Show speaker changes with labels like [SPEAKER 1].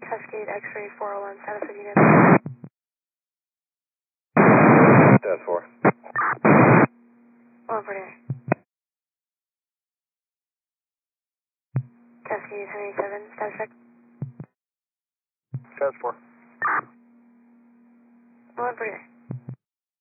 [SPEAKER 1] Cascade X-ray 401, status of unit.
[SPEAKER 2] Status 4.
[SPEAKER 1] 149. Cascade 1087, status check.
[SPEAKER 2] Status 4.
[SPEAKER 1] 149.